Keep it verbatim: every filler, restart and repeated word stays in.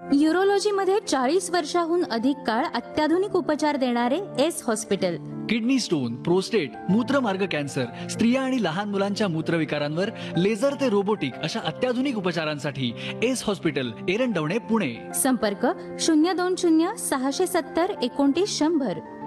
Urology मध्ये चाळीस वर्षाहून अधिक काळ अत्याधुनिक उपचार देणारे S hospital. Kidney stone, prostate, मूत्रमार्ग cancer, स्त्रिया आणि लहान मुलांच्या मूत्रविकारांवर लेझर ते रोबोटिक अशा अत्याधुनिक उपचारांसाठी एस हॉस्पिटल, एरंडवणे, पुणे. संपर्क शून्य दोन शून्य सहाशे सत्तर एकोणतीस शंभर.